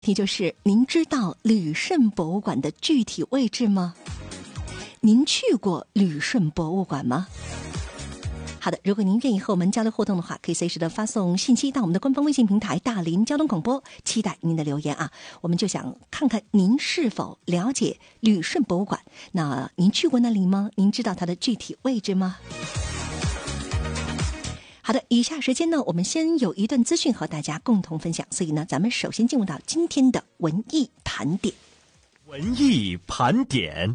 题就是您知道旅顺博物馆的具体位置吗？您去过旅顺博物馆吗？好的，如果您愿意和我们交流互动的话，可以随时的发送信息到我们的官方微信平台大林交通广播，期待您的留言啊！我们就想看看您是否了解旅顺博物馆。那您去过那里吗？您知道它的具体位置吗？好的，以下时间呢，我们先有一段资讯和大家共同分享，所以呢，咱们首先进入到今天的文艺盘点。 文艺盘点。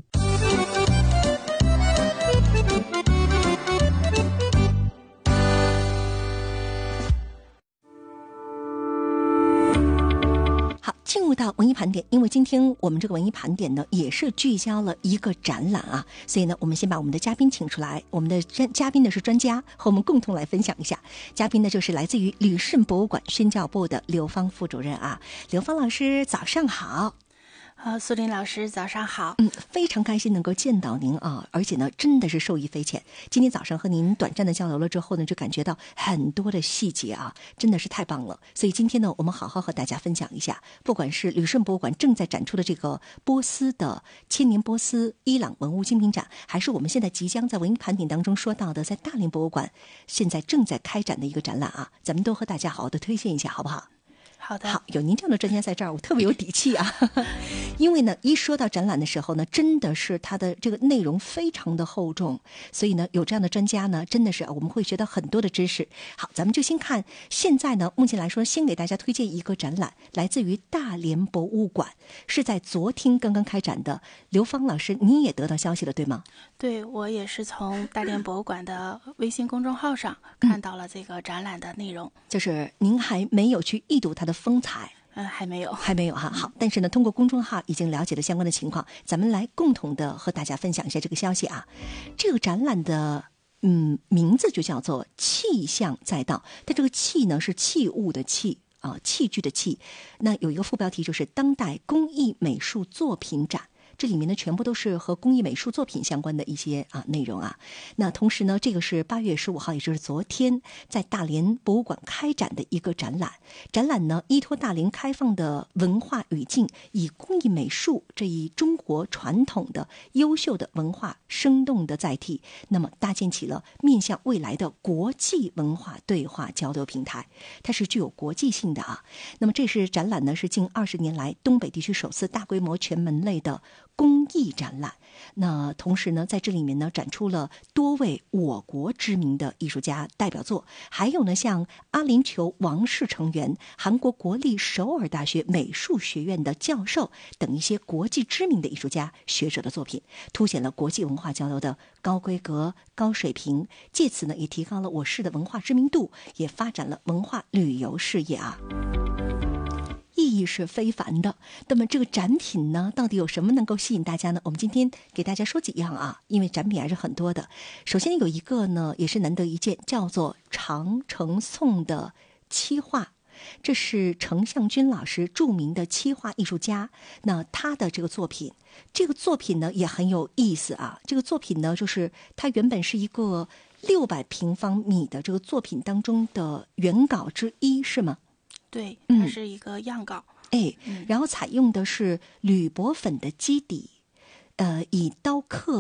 好，进入到文艺盘点，因为今天我们这个文艺盘点呢，也是聚焦了一个展览啊，所以呢，我们先把我们的嘉宾请出来。我们的嘉宾呢是专家，和我们共同来分享一下。嘉宾呢就是来自于旅顺博物馆宣教部的刘芳副主任啊，刘芳老师早上好。 苏林老师早上好。 非常开心能够见到您啊，而且呢真的是受益匪浅。今天早上和您短暂的交流了之后呢，就感觉到很多的细节啊，真的是太棒了。所以今天呢，我们好好和大家分享一下，不管是旅顺博物馆正在展出的这个波斯的千年波斯伊朗文物精品展，还是我们现在即将在文艺盘点当中说到的，在大连博物馆现在正在开展的一个展览啊，咱们都和大家好好的推荐一下，好不好？ 好的， 好，有您这样的专家在这儿，我特别有底气啊。因为呢，一说到展览的时候呢，真的是它的这个内容非常的厚重，所以呢，有这样的专家呢，真的是我们会学到很多的知识。好，咱们就先看现在呢，目前来说，先给大家推荐一个展览，来自于大连博物馆，是在昨天刚刚开展的。刘芳老师，您也得到消息了，对吗？ 对，我也是从大连博物馆的微信公众号上看到了这个展览的内容。 就是您还没有去一睹它的风采。 还没有哈。好，但是呢，通过公众号已经了解了相关的情况，咱们来共同的和大家分享一下这个消息啊。这个展览的名字就叫做器象载道，它这个器呢是器物的器啊，器具的器。那有一个副标题就是当代工艺美术作品展。这里面呢，全部都是和工艺美术作品相关的一些内容啊。那同时呢，这个是8月15号，也就是昨天，在大连博物馆开展的一个展览。展览呢，依托大连开放的文化语境，以工艺美术这一中国传统的优秀的文化生动的载体，那么搭建起了面向未来的国际文化对话交流平台，它是具有国际性的啊。那么这是展览呢，是近20年来东北地区首次大规模全门类的工艺展览。那同时呢，在这里面呢，展出了多位我国知名的艺术家代表作，还有呢，像阿联酋王室成员、韩国国立首尔大学美术学院的教授等一些国际知名的艺术家学者的作品，凸显了国际文化交流的高规格、高水平，借此呢，也提高了我市的文化知名度，也发展了文化旅游事业啊。意义是非凡的。那么这个展品呢，到底有什么能够吸引大家呢？我们今天给大家说几样啊，因为展品还是很多的。首先有一个呢，也是难得一见，叫做长城颂的漆画。这是程向军老师，著名的漆画艺术家。那他的这个作品呢也很有意思啊。这个作品呢，就是它原本是一个600平方米的这个作品当中的原稿之一，是吗？ 对，它是一个样稿。 然后采用的是铝箔粉的基底，以刀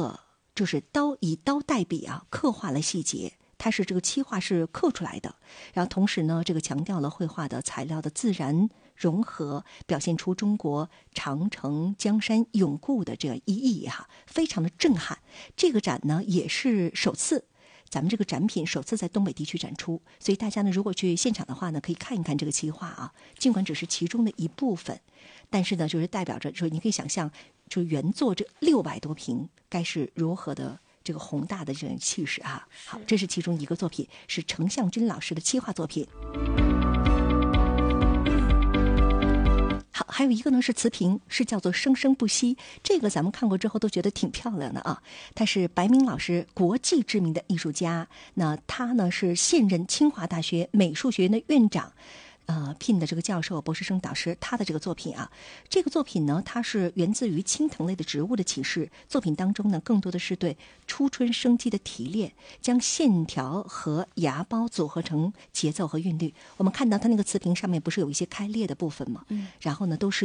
代笔啊，刻画了细节。它是这个漆画是刻出来的，然后同时呢，这个强调了绘画的材料的自然融合，表现出中国长城江山永固的这个意义哈，非常的震撼。这个展呢也是首次。咱们这个展品首次在东北地区展出，所以大家呢，如果去现场的话呢，可以看一看这个漆画啊。尽管只是其中的一部分，但是呢，就是代表着，就是你可以想象，就原作这600多平该是如何的这个宏大的这种气势啊。好，这是其中一个作品，是程向军老师的漆画作品。好，还有一个呢是瓷瓶，是叫做生生不息。这个咱们看过之后都觉得挺漂亮的啊。他是白明老师，国际知名的艺术家。那他呢是现任清华大学美术学院的院长。 聘的这个教授、博士生导师，他的这个作品啊，这个作品呢，它是源自于青藤类的植物的启示。作品当中呢，更多的是对初春生机的提炼，将线条和芽苞组合成节奏和韵律。我们看到它那个瓷瓶上面不是有一些开裂的部分吗？然后呢，都是